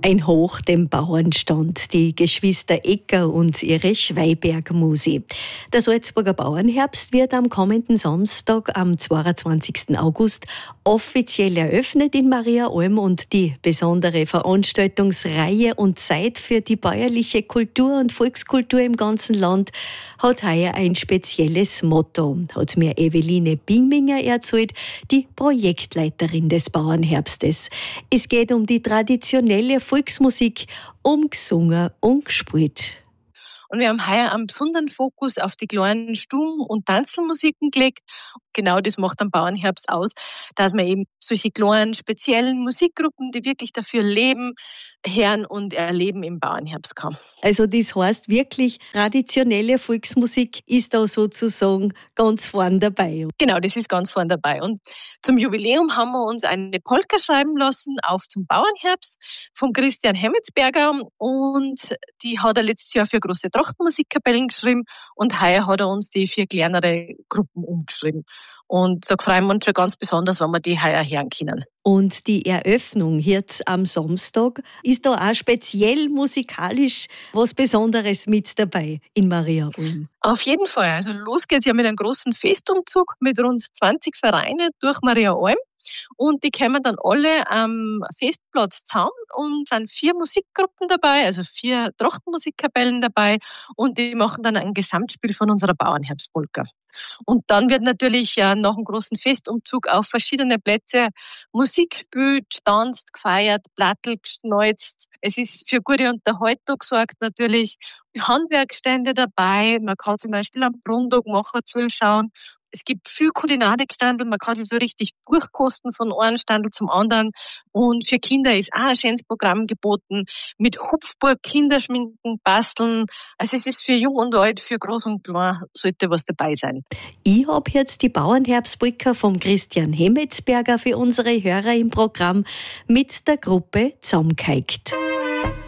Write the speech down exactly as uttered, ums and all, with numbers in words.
Ein Hoch dem Bauernstand, die Geschwister Ecker und ihre Schweibergmusi. Der Salzburger Bauernherbst wird am kommenden Samstag, am zweiundzwanzigsten August, offiziell eröffnet in Mariaalm und die besondere Veranstaltungsreihe und Zeit für die bäuerliche Kultur und Volkskultur im ganzen Land hat heuer ein spezielles Motto, hat mir Eveline Bingminger erzählt, die Projektleiterin des Bauernherbstes. Es geht um die traditionelle Volksmusik, umgesungen und gespielt. Und wir haben heuer einen besonderen Fokus auf die kleinen Stumm- und Tanzelmusiken gelegt. Genau das macht am Bauernherbst aus, dass man eben solche kleinen, speziellen Musikgruppen, die wirklich dafür leben, hören und erleben im Bauernherbst kann. Also das heißt wirklich, traditionelle Volksmusik ist da sozusagen ganz vorn dabei. Genau, das ist ganz vorn dabei. Und zum Jubiläum haben wir uns eine Polka schreiben lassen, auf zum Bauernherbst, von Christian Hemmetsberger. Und die hat er letztes Jahr für große Trachtenmusikkapellen geschrieben. Und heuer hat er uns die vier kleinere Gruppen umgeschrieben. Und da freuen wir uns schon ganz besonders, wenn wir die heuer hören können. Und die Eröffnung jetzt am Samstag, ist da auch speziell musikalisch was Besonderes mit dabei in Mariaalm? Auf jeden Fall. Also los geht's ja mit einem großen Festumzug mit rund zwanzig Vereinen durch Mariaalm. Und die kommen dann alle am Festplatz zusammen und sind vier Musikgruppen dabei, also vier Trachtenmusikkapellen dabei. Und die machen dann ein Gesamtspiel von unserer Bauernherbstpolka. Und dann wird natürlich ja nach einem großen Festumzug auf verschiedene Plätze Musik gespielt, tanzt, gefeiert, Plattel geschneuzt. Es ist für gute Unterhaltung gesorgt natürlich. Handwerkstände dabei, man kann zum Beispiel am Brunntag machen, zuschauen. Es gibt viel Kulinarikstandel, man kann sich so richtig durchkosten von einem Standel zum anderen. Und für Kinder ist auch ein schönes Programm geboten mit Hupfburg, Kinderschminken, Basteln. Also es ist für Jung und Alt, für Groß und Klein sollte was dabei sein. Ich habe jetzt die Bauernherbstpolka vom Christian Hemmetsberger für unsere Hörer im Programm mit der Gruppe zusammengeheigt.